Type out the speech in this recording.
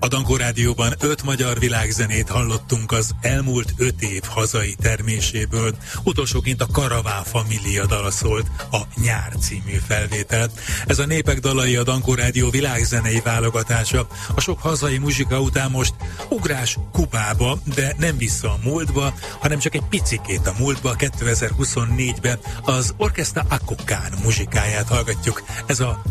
A Dankó Rádióban 5 magyar világzenét hallottunk az elmúlt 5 év hazai terméséből. Utolsóként a Karavá Família dala szólt, a Nyár című felvételt. Ez a Népek dalai, a Dankó Rádió világzenei válogatása. A sok hazai muzsika után most ugrás Kubába, de nem vissza a múltba, hanem csak egy picikét a múltba, 2024-ben az Orchestra Akokán muzsikáját hallgatjuk. Ez a